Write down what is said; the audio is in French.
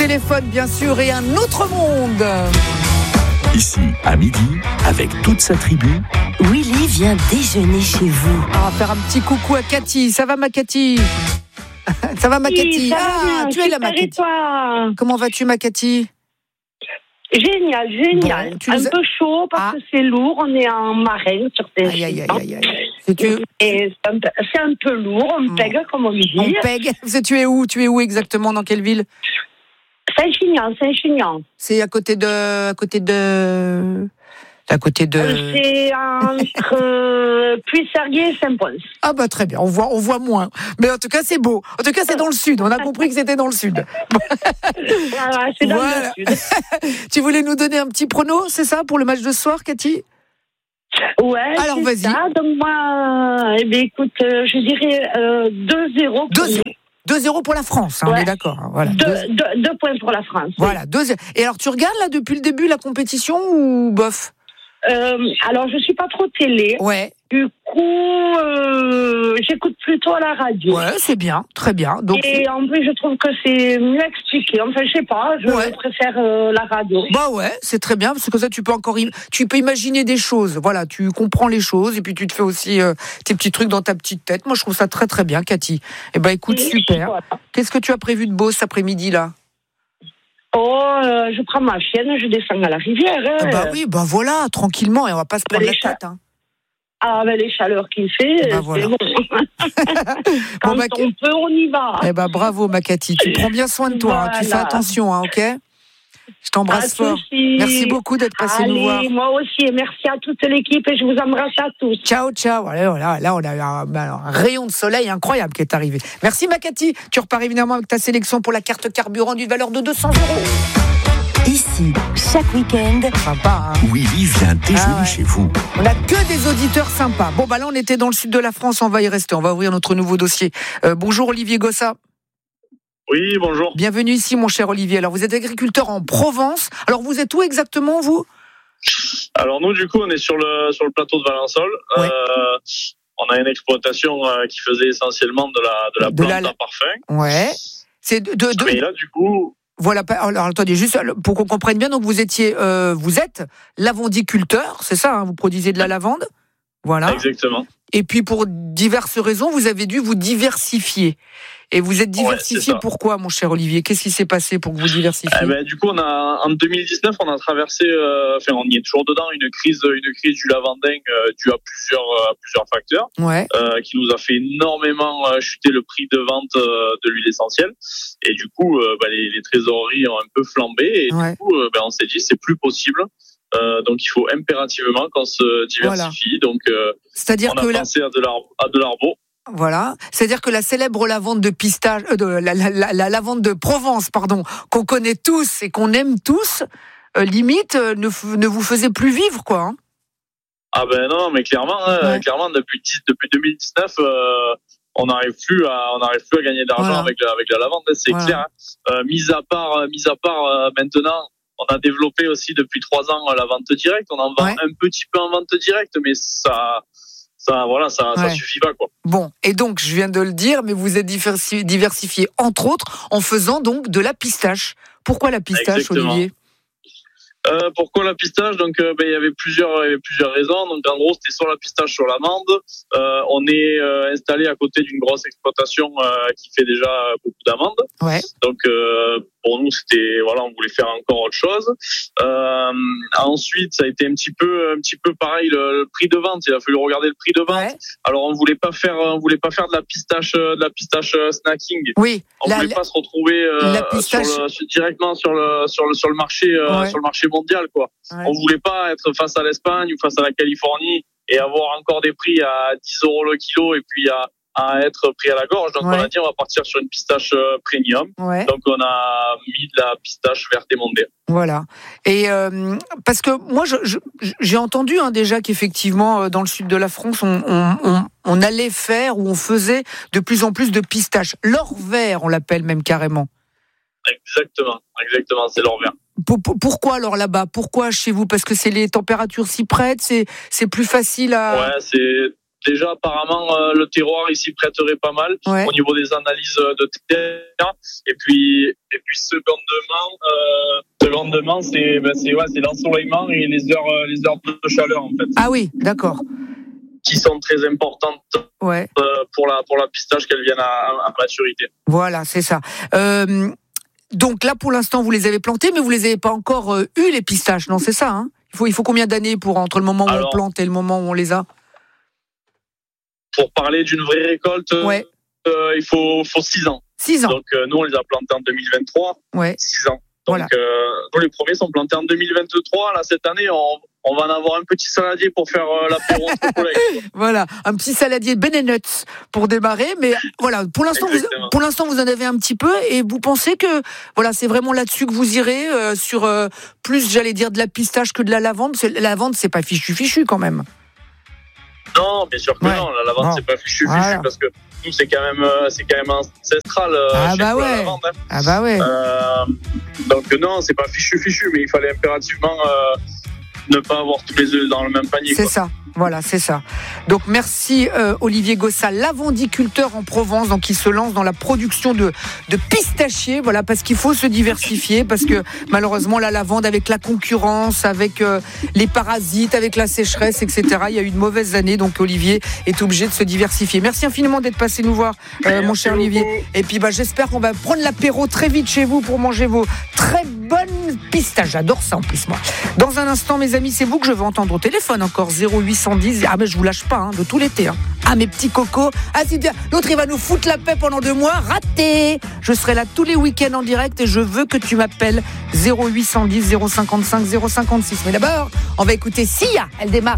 téléphone, bien sûr, et un autre monde. Ici, à midi, avec toute sa tribu, Willy vient déjeuner chez vous. On va faire un petit coucou à Cathy. Ça va, ma Cathy? Ça va, ma Cathy? Bien, tu es là, ma Cathy. Toi. Comment vas-tu, ma Cathy? Génial. Bon, Un peu chaud parce que c'est lourd. On est en marraine sur tes. Aïe. Et c'est un peu lourd. On pègue, comme on dit. On pègue. Tu es où? Tu es où exactement? Dans quelle ville? Saint-Chinian. C'est à côté de. C'est entre Puy-Serguier et Saint-Pons. Ah bah très bien, on voit moins. Mais en tout cas, c'est beau. En tout cas, c'est dans le sud. On a compris que c'était dans le sud. Voilà, c'est dans le sud. Tu voulais nous donner un petit prono, c'est ça, pour le match de ce soir, Cathy? Ouais, alors c'est vas-y. Ça. Donc moi, écoute, je dirais 2-0. 2-0 pour la France, hein, ouais. On est d'accord. Hein, voilà. 2 points pour la France. Voilà, 2-0. Et alors, tu regardes là depuis le début la compétition ou bof? Alors, je suis pas trop télé. Ouais. Du coup, j'écoute plutôt à la radio. Ouais, c'est bien, très bien. Donc, et en plus, je trouve que c'est mieux expliqué. Enfin, je sais pas, je préfère la radio. Bah ouais, c'est très bien, parce que comme ça, tu peux imaginer des choses. Voilà, tu comprends les choses, et puis tu te fais aussi tes petits trucs dans ta petite tête. Moi, je trouve ça très très bien, Cathy. Eh ben, écoute, super. Voilà. Qu'est-ce que tu as prévu de beau cet après-midi, là? Je prends ma chienne, je descends à la rivière. Hein. Bah oui, bah voilà, tranquillement, et on va pas se prendre la tête. Hein. Ah, avec les chaleurs qu'il fait, bah voilà. c'est bon. Quand on peut, on y va. Eh ben, bravo, ma Cathy. Tu prends bien soin de toi, voilà. Hein. Tu fais attention, hein, ok? Je t'embrasse fort. Merci beaucoup d'être passé nous voir. Moi aussi, et merci à toute l'équipe et je vous embrasse à tous. Ciao. Voilà, là, on a un rayon de soleil incroyable qui est arrivé. Merci, ma Cathy. Tu repars évidemment avec ta sélection pour la carte carburant d'une valeur de 200 €. Ici, chaque week-end. Sympa, hein? Willy vient déjeuner chez vous. On n'a que des auditeurs sympas. Bon, bah là, on était dans le sud de la France, on va y rester. On va ouvrir notre nouveau dossier. Bonjour, Olivier Gossa. Oui, bonjour. Bienvenue ici, mon cher Olivier. Alors, vous êtes agriculteur en Provence. Alors, vous êtes où exactement, vous? Alors, nous, du coup, on est sur le plateau de Valençol. Ouais. On a une exploitation qui faisait essentiellement de la plante à parfum. Ouais. Mais là, du coup... Voilà, alors attendez, juste pour qu'on comprenne bien, donc vous êtes lavandiculteur, c'est ça, hein, vous produisez de la lavande? Voilà. Exactement. Et puis pour diverses raisons, vous avez dû vous diversifier. Et vous êtes diversifié pourquoi, mon cher Olivier? Qu'est-ce qui s'est passé pour que vous diversifiez? Du coup, en 2019, on a traversé, on y est toujours dedans, une crise du lavandin due à plusieurs facteurs, qui nous a fait énormément chuter le prix de vente de l'huile essentielle. Et du coup, les trésoreries ont un peu flambé. Et du coup, on s'est dit, c'est plus possible. Donc il faut impérativement qu'on se diversifie. Voilà. Donc c'est-à-dire on a pensé à de l'arbo. Voilà, c'est-à-dire que la célèbre lavande de pistache, la lavande de Provence, pardon, qu'on connaît tous et qu'on aime tous, limite ne vous faisait plus vivre, quoi. Hein. Ah ben non, mais clairement, clairement depuis 2019. On n'arrive plus à gagner d'argent avec la lavande, c'est clair. Hein. Mis à part maintenant. On a développé aussi depuis 3 ans la vente directe. On en vend un petit peu en vente directe, mais ça suffit pas, quoi. Bon, et donc, je viens de le dire, mais vous êtes diversifié, entre autres, en faisant donc de la pistache. Pourquoi la pistache, exactement. Olivier? Pourquoi la pistache? Donc, il y avait plusieurs raisons. Donc, en gros, c'était soit la pistache, soit l'amande. On est installé à côté d'une grosse exploitation qui fait déjà beaucoup d'amandes. Ouais. Donc, pour nous, c'était on voulait faire encore autre chose. Ensuite, ça a été un petit peu pareil le prix de vente. Il a fallu regarder le prix de vente. Ouais. Alors, on voulait pas faire de la pistache snacking. Oui. On voulait pas se retrouver directement sur le marché sur le marché mondial, quoi. Ouais. On voulait pas être face à l'Espagne ou face à la Californie et avoir encore des prix à 10 € le kilo et puis à être pris à la gorge. Donc on a dit on va partir sur une pistache premium. Ouais. Donc on a mis de la pistache verte émondée. Voilà. Et parce que moi j'ai entendu déjà qu'effectivement dans le sud de la France on allait faire ou on faisait de plus en plus de pistaches. L'or vert, on l'appelle même carrément. Exactement, c'est l'or vert. Pourquoi alors là-bas? Pourquoi chez vous? Parce que c'est les températures s'y prêtent, c'est plus facile à... Ouais, déjà, apparemment, le terroir ici prêterait pas mal au niveau des analyses de terre. Et puis secondement, c'est l'ensoleillement et les heures de chaleur, en fait. Ah oui, d'accord. Qui sont très importantes pour la pistache, qu'elles viennent à maturité. Voilà, c'est ça. Donc là, pour l'instant, vous les avez plantés, mais vous les avez pas encore eu, les pistaches, non, c'est ça, hein? Il faut combien d'années entre le moment où on plante et le moment où on les a? Pour parler d'une vraie récolte, il faut 6 ans. 6 ans. Donc nous, on les a plantés en 2023. 6 ans. Donc nous, les premiers sont plantés en 2023. Là, cette année, on va en avoir un petit saladier pour faire l'apéro entre collègues. Voilà, un petit saladier Ben & Nuts pour démarrer. Mais voilà, pour l'instant, vous en avez un petit peu, et vous pensez que c'est vraiment là-dessus que vous irez sur plus, j'allais dire, de la pistache que de la lavande. Parce que la lavande, c'est pas fichu quand même. Non, bien sûr que non. La lavande, c'est pas fichu parce que nous, c'est quand même ancestral. La lavande, hein. Ah bah ouais. Donc non, c'est pas fichu, mais il fallait impérativement ne pas avoir tous les œufs dans le même panier. C'est ça. Voilà, c'est ça. Donc merci Olivier Gossa, lavandiculteur en Provence, donc qui se lance dans la production de pistachiers, parce qu'il faut se diversifier, parce que malheureusement la lavande, avec la concurrence, avec les parasites, avec la sécheresse, etc., il y a eu de mauvaises années, donc Olivier est obligé de se diversifier. Merci infiniment d'être passé nous voir, mon cher Olivier. Et puis j'espère qu'on va prendre l'apéro très vite chez vous pour manger vos très bonnes pistaches. J'adore ça en plus, moi. Dans un instant, mes amis, c'est vous que je veux entendre au téléphone, encore 0810. Ah ben je vous lâche pas, de tout l'été. Ah mes petits cocos. Ah si l'autre il va nous foutre la paix pendant 2 mois, raté. Je serai là tous les week-ends en direct et je veux que tu m'appelles 0810 055 056. Mais d'abord, on va écouter Sia. Elle démarre.